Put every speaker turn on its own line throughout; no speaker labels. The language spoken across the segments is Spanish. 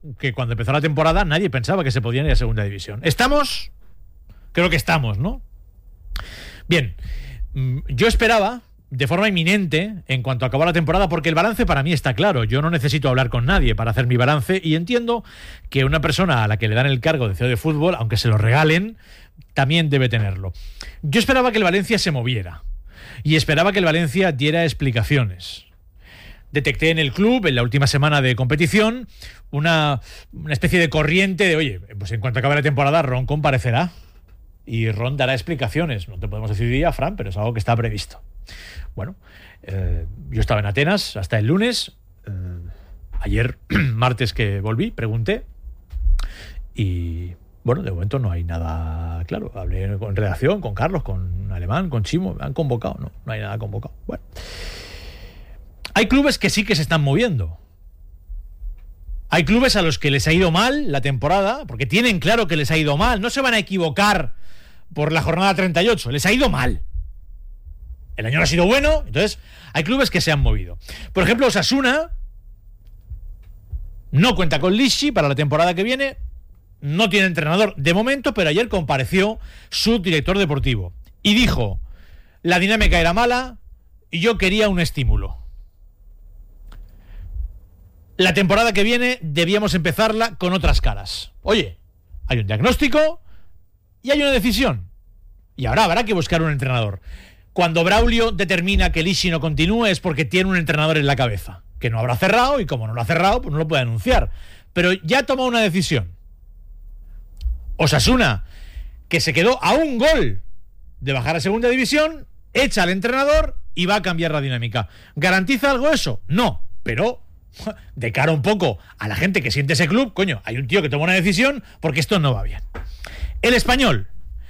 que cuando empezó la temporada nadie pensaba que se podían ir a segunda división. ¿Estamos? Creo que estamos, ¿no? Bien, yo esperaba de forma inminente en cuanto acabó la temporada, porque el balance para mí está claro. Yo no necesito hablar con nadie para hacer mi balance, y entiendo que una persona a la que le dan el cargo de CEO de fútbol, aunque se lo regalen, también debe tenerlo. Yo esperaba que el Valencia se moviera y esperaba que el Valencia diera explicaciones. Detecté en el club, en la última semana de competición, una especie de corriente de, oye, pues en cuanto acabe la temporada, Ron comparecerá y Ron dará explicaciones. No te podemos decir día, Fran, pero es algo que está previsto. Bueno, yo estaba en Atenas hasta el lunes. Ayer, martes que volví, pregunté. Y bueno, de momento no hay nada claro. Hablé con redacción, con Carlos, con Alemán, con Chimo. Me han convocado, no hay nada convocado. Bueno, hay clubes que sí que se están moviendo. Hay clubes a los que les ha ido mal la temporada, porque tienen claro que les ha ido mal. No se van a equivocar por la jornada 38. Les ha ido mal. El año no ha sido bueno, entonces hay clubes que se han movido. Por ejemplo, Osasuna no cuenta con Lisci para la temporada que viene, no tiene entrenador de momento, pero ayer compareció su director deportivo y dijo: la dinámica era mala y yo quería un estímulo. La temporada que viene debíamos empezarla con otras caras. Oye, hay un diagnóstico y hay una decisión, y ahora habrá que buscar un entrenador. Cuando Braulio determina que Lisci no continúe es porque tiene un entrenador en la cabeza, que no habrá cerrado, y como no lo ha cerrado, pues no lo puede anunciar. Pero ya ha tomado una decisión. Osasuna, que se quedó a un gol de bajar a segunda división, echa al entrenador y va a cambiar la dinámica. ¿Garantiza algo eso? No, pero de cara un poco a la gente que siente ese club, coño, hay un tío que toma una decisión porque esto no va bien. El Español,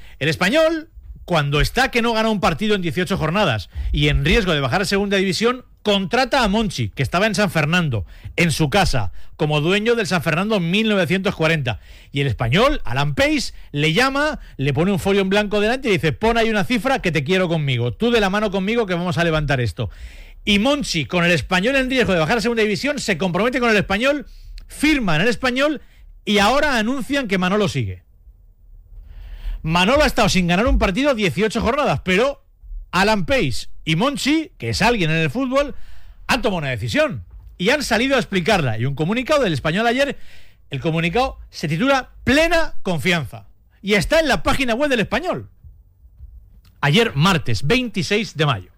cuando está que no gana un partido en 18 jornadas y en riesgo de bajar a segunda división, contrata a Monchi, que estaba en San Fernando, en su casa, como dueño del San Fernando en 1940. Y el Español, Alan Pace, le llama, le pone un folio en blanco delante y dice: pon ahí una cifra que te quiero conmigo, tú de la mano conmigo que vamos a levantar esto. Y Monchi, con el Español en riesgo de bajar a segunda división, se compromete con el Español, firma en el Español y ahora anuncian que Manolo sigue. Manolo ha estado sin ganar un partido 18 jornadas, pero Alan Pace y Monchi, que es alguien en el fútbol, han tomado una decisión y han salido a explicarla. Y un comunicado del Español ayer, el comunicado se titula Plena Confianza y está en la página web del Español. Ayer, martes 26 de mayo.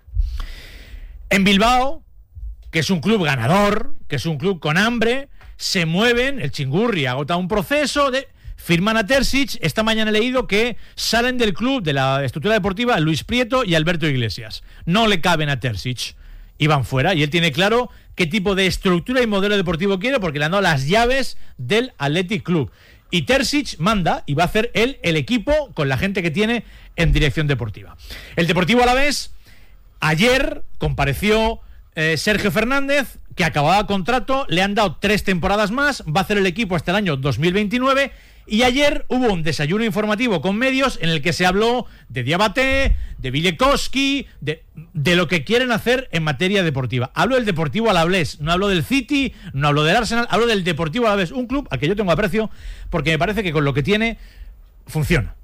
En Bilbao, que es un club ganador, que es un club con hambre, se mueven, el Chingurri ha agotado un proceso de... Firman a Terzic. Esta mañana he leído que salen del club, de la estructura deportiva, Luis Prieto y Alberto Iglesias. No le caben a Terzic y van fuera. Y él tiene claro qué tipo de estructura y modelo deportivo quiere, porque le han dado las llaves del Athletic Club. Y Terzic manda y va a hacer él el equipo con la gente que tiene en dirección deportiva. El Deportivo Alavés, ayer compareció Sergio Fernández, que acababa contrato, le han dado 3 temporadas más, va a hacer el equipo hasta el año 2029. Y ayer hubo un desayuno informativo con medios en el que se habló de Diabaté, de Vilekowski, de lo que quieren hacer en materia deportiva. Hablo del Deportivo Alavés, no hablo del City, no hablo del Arsenal, hablo del Deportivo Alavés, un club al que yo tengo aprecio porque me parece que con lo que tiene funciona.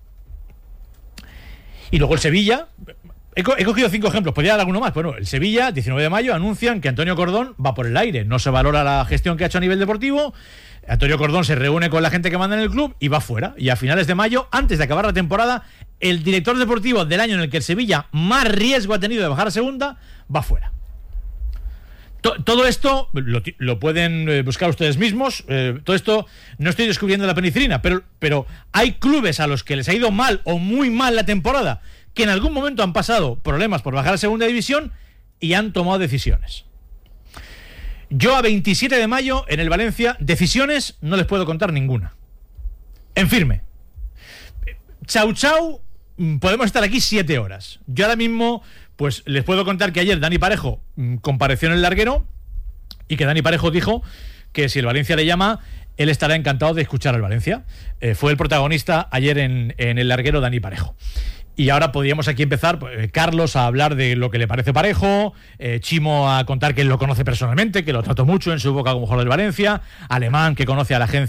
Y luego el Sevilla, he cogido 5 ejemplos, podría dar alguno más. Bueno, el Sevilla, 19 de mayo, anuncian que Antonio Cordón va por el aire, no se valora la gestión que ha hecho a nivel deportivo. Antonio Cordón se reúne con la gente que manda en el club y va fuera. Y a finales de mayo, antes de acabar la temporada, el director deportivo del año en el que el Sevilla más riesgo ha tenido de bajar a segunda, va fuera. Todo esto lo pueden buscar ustedes mismos. Todo esto no estoy descubriendo la penicilina, pero hay clubes a los que les ha ido mal o muy mal la temporada, que en algún momento han pasado problemas por bajar a segunda división y han tomado decisiones. Yo a 27 de mayo en el Valencia, decisiones no les puedo contar ninguna. En firme. Chau, podemos estar aquí 7 horas. Yo ahora mismo, pues les puedo contar que ayer Dani Parejo compareció en el larguero y que Dani Parejo dijo que si el Valencia le llama, él estará encantado de escuchar al Valencia. Fue el protagonista ayer en el larguero Dani Parejo. Y ahora podríamos aquí empezar, Carlos a hablar de lo que le parece Parejo, Chimo a contar que él lo conoce personalmente, que lo trató mucho en su época como jugador del Valencia, Alemán que conoce a la agencia